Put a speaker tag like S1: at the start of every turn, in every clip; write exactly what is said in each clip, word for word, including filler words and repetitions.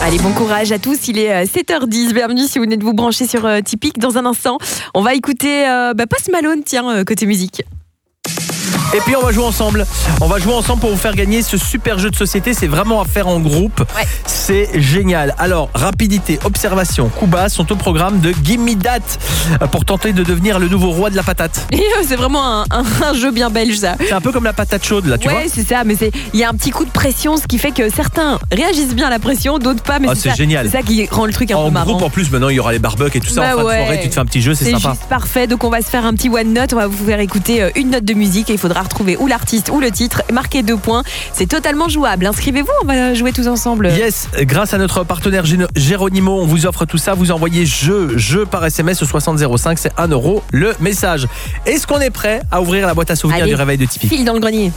S1: Allez, bon courage à tous, il est sept heures dix, bienvenue si vous venez de vous brancher sur euh, Tipeee. Dans un instant, on va écouter euh, bah, Post Malone, tiens, euh, côté musique.
S2: Et puis on va jouer ensemble. On va jouer ensemble pour vous faire gagner ce super jeu de société. C'est vraiment à faire en groupe. Ouais. C'est génial. Alors, rapidité, observation, coup bas sont au programme de Gimme That pour tenter de devenir le nouveau roi de la patate.
S1: Et euh, c'est vraiment un, un, un jeu bien belge, ça.
S2: C'est un peu comme la patate chaude, là, tu
S1: ouais,
S2: vois.
S1: Ouais, c'est ça, mais il y a un petit coup de pression, ce qui fait que certains réagissent bien à la pression, d'autres pas. Mais
S2: ah,
S1: c'est,
S2: c'est
S1: ça,
S2: génial.
S1: C'est ça qui rend le truc un
S2: en
S1: peu marrant.
S2: En groupe, en plus, maintenant, il y aura les barbecues et tout ça.
S1: Bah
S2: en fin
S1: ouais.
S2: de soirée, tu te fais un petit jeu, c'est,
S1: c'est
S2: sympa.
S1: C'est juste parfait. Donc, on va se faire un petit one note. On va vous faire écouter une note de musique et il faudra retrouver ou l'artiste ou le titre, marquer deux points. C'est totalement jouable. Inscrivez-vous, on va jouer tous ensemble.
S2: Yes, grâce à notre partenaire Géronimo, on vous offre tout ça. Vous envoyez jeu, jeu par S M S au soixante zéro cinq, c'est un euro le message. Est-ce qu'on est prêt à ouvrir la boîte à souvenirs Allez, du réveil de Tipeee?
S1: File dans le grenier.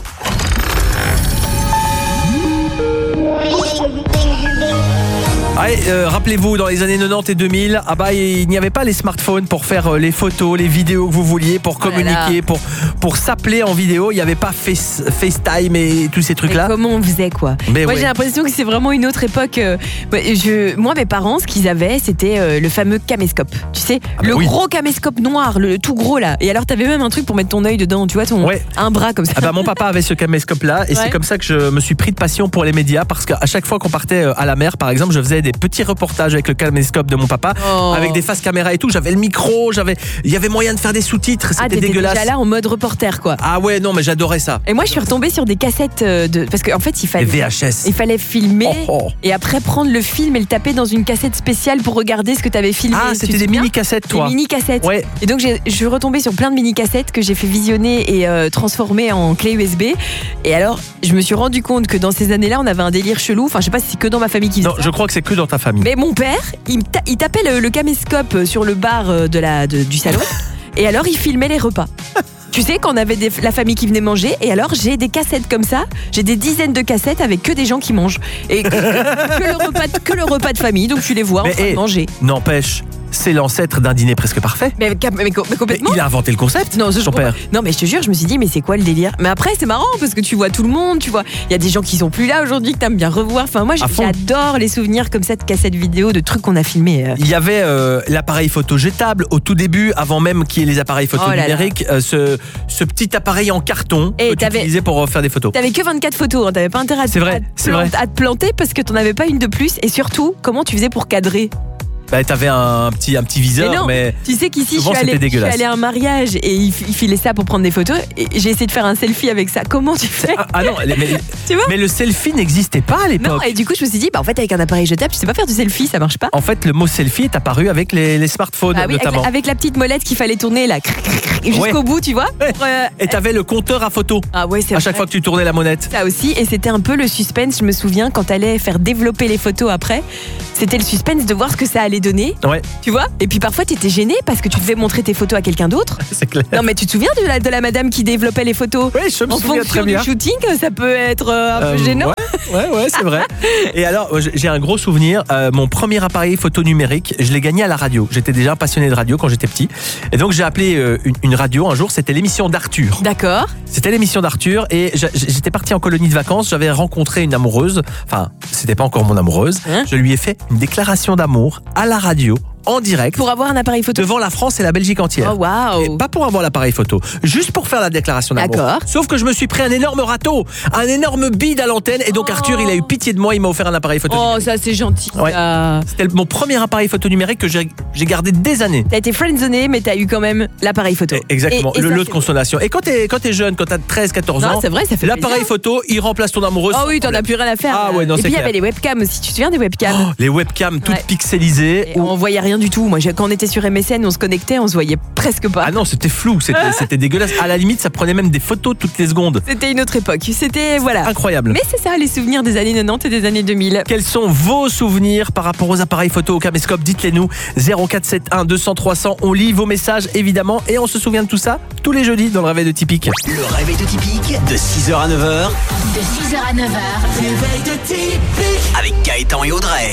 S2: Allez, euh, rappelez-vous, dans les années quatre-vingt-dix et deux mille, ah bah, il n'y avait pas les smartphones pour faire euh, les photos, les vidéos que vous vouliez, pour communiquer, oh là là. pour pour s'appeler en vidéo. Il n'y avait pas face, FaceTime et tous ces trucs-là.
S1: Mais comment on faisait, quoi? Mais Moi, ouais. j'ai l'impression que c'est vraiment une autre époque. Euh, je, moi, mes parents, ce qu'ils avaient, c'était euh, le fameux caméscope. Tu sais, ah bah le oui. gros caméscope noir, le, le tout gros là. Et alors, t'avais même un truc pour mettre ton œil dedans, tu vois, ton ouais. un bras comme ça.
S2: Ah bah, mon papa avait ce caméscope-là, et ouais. c'est comme ça que je me suis pris de passion pour les médias, parce qu'à chaque fois qu'on partait à la mer, par exemple, je faisais des petits reportages avec le caméscope de mon papa, oh. avec des faces caméra et tout. J'avais le micro, j'avais, il y avait moyen de faire des sous-titres. C'était ah, t'étais dégueulasse.
S1: Déjà là en mode reporter, quoi.
S2: Ah ouais, non, mais j'adorais ça.
S1: Et moi, je suis retombée sur des cassettes de, parce qu'en fait, il fallait.
S2: Des V H S.
S1: Il fallait filmer
S2: oh, oh.
S1: et après prendre le film et le taper dans une cassette spéciale pour regarder ce que t'avais filmé.
S2: Ah, c'était des mini cassettes, toi.
S1: Des mini cassettes.
S2: Ouais.
S1: Et donc, j'ai, je suis retombée sur plein de mini cassettes que j'ai fait visionner et euh, transformer en clé U S B. Et alors, je me suis rendu compte que dans ces années-là, on avait un délire chelou. Enfin, je sais pas si c'est que dans ma famille qui faisait
S2: Non,
S1: ça.
S2: je crois que c'est que dans ta famille.
S1: Mais mon père, il, ta- il tapait le, le caméscope sur le bar de la, de, du salon et alors il filmait les repas. Tu sais, quand on avait des, la famille qui venait manger, et alors j'ai des cassettes comme ça, j'ai des dizaines de cassettes avec que des gens qui mangent. Et que, que, le, repas de, que le repas de famille, donc tu les vois mais en train hey, de manger.
S2: N'empêche, c'est l'ancêtre d'un dîner presque parfait.
S1: Mais, mais, mais complètement.
S2: Mais il a inventé le concept,
S1: non,
S2: son père.
S1: Non, mais je te jure, je me suis dit, mais c'est quoi le délire? Mais après, c'est marrant parce que tu vois tout le monde, tu vois. Il y a des gens qui sont plus là aujourd'hui, que t'aimes bien revoir. Enfin, moi, j'adore les souvenirs comme ça de cassettes vidéo, de trucs qu'on a filmés.
S2: Il y avait euh, l'appareil photo jetable au tout début, avant même qu'il y ait les appareils photo oh numériques. Euh, ce, ce petit appareil en carton et que tu utilisais pour faire des photos.
S1: T'avais que vingt-quatre photos, hein, t'avais pas intérêt à,
S2: c'est vrai,
S1: à, te
S2: c'est
S1: plant-
S2: vrai.
S1: à te planter parce que t'en avais pas une de plus. Et surtout, comment tu faisais pour cadrer?
S2: Bah, t'avais un petit, un petit viseur,
S1: mais, non,
S2: mais
S1: tu sais qu'ici, je
S2: souvent,
S1: suis, allée, je suis
S2: dégueulasse.
S1: allée à un mariage et il, il filait ça pour prendre des photos. Et j'ai essayé de faire un selfie avec ça. Comment tu fais?
S2: Ah, ah non, mais,
S1: tu vois
S2: mais le selfie n'existait pas à l'époque.
S1: Non, et du coup, je me suis dit, bah, en fait, avec un appareil jetable, tu sais pas faire du selfie, ça marche pas.
S2: En fait, le mot selfie est apparu avec les, les smartphones,
S1: ah oui,
S2: notamment.
S1: Avec, avec la petite molette qu'il fallait tourner là, jusqu'au ouais. bout, tu vois.
S2: Ouais. Pour, euh, et t'avais le compteur à photos.
S1: Ah ouais, c'est
S2: à
S1: vrai.
S2: chaque fois que tu tournais la monette.
S1: Ça aussi, et c'était un peu le suspense, je me souviens, quand t'allais faire développer les photos après, c'était le suspense de voir ce que ça allait donner.
S2: Ouais.
S1: Tu vois? Et puis parfois t'étais gêné parce que tu devais montrer tes photos à quelqu'un d'autre.
S2: C'est clair.
S1: Non mais tu te souviens de la, de la madame qui développait les photos?
S2: Oui, je me
S1: en
S2: souviens très bien.
S1: En fonction du shooting, ça peut être euh, un euh, peu gênant.
S2: Ouais, ouais, ouais c'est vrai. Et alors, j'ai un gros souvenir. Euh, mon premier appareil photo numérique, je l'ai gagné à la radio. J'étais déjà passionné de radio quand j'étais petit. Et donc j'ai appelé euh, une, une radio un jour. C'était l'émission d'Arthur.
S1: D'accord.
S2: C'était l'émission d'Arthur et j'étais parti en colonie de vacances. J'avais rencontré une amoureuse. Enfin, c'était pas encore mon amoureuse. Hein? Je lui ai fait une déclaration d'amour à la radio. En direct.
S1: Pour avoir un appareil photo.
S2: Devant la France et la Belgique entière.
S1: Oh waouh.
S2: Pas pour avoir l'appareil photo. Juste pour faire la déclaration d'amour.
S1: D'accord.
S2: Sauf que je me suis pris un énorme râteau. Un énorme bide à l'antenne. Et donc oh. Arthur, il a eu pitié de moi. Il m'a offert un appareil photo.
S1: Oh,
S2: numérique.
S1: ça c'est gentil.
S2: Ouais.
S1: Ça.
S2: C'était mon premier appareil photo numérique que j'ai, j'ai gardé des années.
S1: T'as été friendzoné, mais t'as eu quand même l'appareil photo.
S2: Exactement.
S1: Et, et
S2: le
S1: ça,
S2: lot de consolation. Et quand t'es, quand t'es jeune, quand t'as treize, quatorze
S1: non,
S2: ans.
S1: C'est vrai, ça fait
S2: l'appareil
S1: plaisir.
S2: Photo, il remplace ton amoureuse.
S1: Oh oui, t'en as plus rien à faire.
S2: Ah ouais, non,
S1: et
S2: c'est
S1: puis il y
S2: clair.
S1: avait les webcams aussi. Tu te souviens des webcams?
S2: Oh, les webcams toutes
S1: ouais.
S2: pixelisées.
S1: Et où... On voyait rien du tout. Moi, quand on était sur M S N, on se connectait, on se voyait presque pas.
S2: Ah non, c'était flou, c'était, c'était dégueulasse. À la limite, ça prenait même des photos toutes les secondes.
S1: C'était une autre époque. C'était voilà.
S2: Incroyable.
S1: Mais c'est ça, les souvenirs des années quatre-vingt-dix et des années deux mille.
S2: Quels sont vos souvenirs par rapport aux appareils photo, au caméscope? Dites-les nous. zéro quatre sept un deux cents trois cents. On lit vos messages évidemment et on se souvient de tout ça tous les jeudis dans le réveil de Tipeee.
S3: Le réveil de Tipeee de six heures à neuf heures.
S4: De six heures à neuf heures.
S3: Réveil de Tipeee avec Gaëtan et Audrey.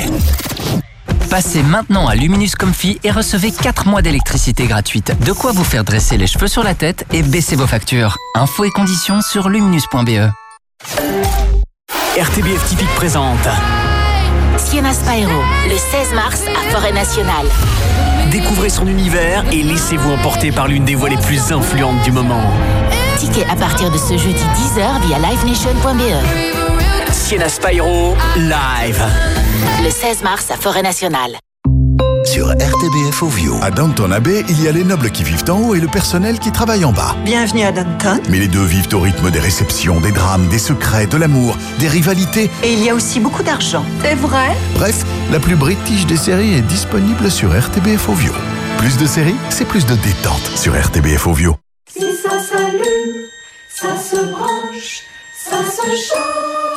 S5: Passez maintenant à Luminus Comfy et recevez quatre mois d'électricité gratuite. De quoi vous faire dresser les cheveux sur la tête et baisser vos factures. Infos et conditions sur luminus point b e.
S3: R T B F Tipeee présente
S4: Sienna Sienna Spyro, le seize mars à Forêt Nationale.
S3: Découvrez son univers et laissez-vous emporter par l'une des voix les plus influentes du moment.
S4: Ticket à partir de ce jeudi dix heures via live nation point b e.
S3: Sienna Spyro, live.
S4: Le seize mars à Forêt Nationale.
S6: Sur R T B F Ovio. À Downton Abbey, il y a les nobles qui vivent en haut et le personnel qui travaille en bas.
S7: Bienvenue à Downton.
S6: Mais les deux vivent au rythme des réceptions, des drames, des secrets, de l'amour, des rivalités.
S7: Et il y a aussi beaucoup d'argent. C'est vrai?
S6: Bref, la plus british des séries est disponible sur R T B F Ovio. Plus de séries, c'est plus de détente sur R T B F Ovio.
S8: Si ça s'allume, ça se branche, ça se change.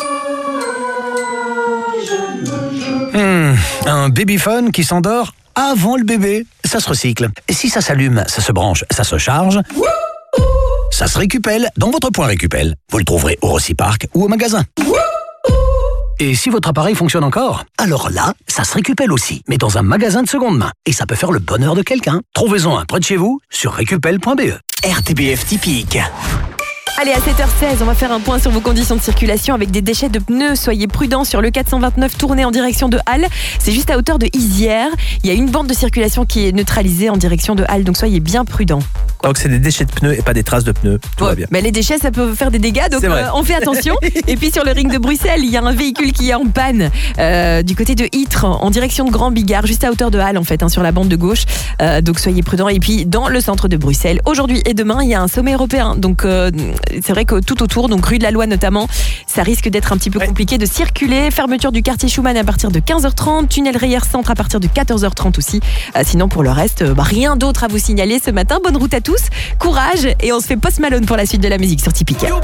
S9: Mmh, un babyphone qui s'endort avant le bébé, ça se recycle. Et si ça s'allume, ça se branche, ça se charge, ça se récupelle dans votre point Récupel. Vous le trouverez au Rocipark ou au magasin. Et si votre appareil fonctionne encore, alors là, ça se récupelle aussi, mais dans un magasin de seconde main. Et ça peut faire le bonheur de quelqu'un. Trouvez-en un près de chez vous sur récupel point b e.
S3: R T B F typique.
S1: Allez, à sept heures seize, on va faire un point sur vos conditions de circulation avec des déchets de pneus. Soyez prudents sur le quatre cent vingt-neuf, tournez en direction de Halle. C'est juste à hauteur de Isières. Il y a une bande de circulation qui est neutralisée en direction de Halle, donc soyez bien prudents.
S2: Donc c'est des déchets de pneus et pas des traces de pneus. Tout
S1: ouais,
S2: va bien.
S1: Mais les déchets, ça peut faire des dégâts, donc euh, on fait attention. Et puis sur le ring de Bruxelles, il y a un véhicule qui est en panne euh, du côté de Ytre, en direction de Grand Bigard, juste à hauteur de Halle en fait, hein, sur la bande de gauche. Euh, donc soyez prudents. Et puis dans le centre de Bruxelles, aujourd'hui et demain, il y a un sommet européen. Donc euh, c'est vrai que tout autour, donc rue de la Loi notamment, ça risque d'être un petit peu ouais. compliqué de circuler. Fermeture du quartier Schumann à partir de quinze heures trente, tunnel Reyer Centre à partir de quatorze heures trente aussi. Euh, sinon pour le reste, bah, rien d'autre à vous signaler ce matin. Bonne route à tous, courage et on se fait Post Malone pour la suite de la musique sur Typique.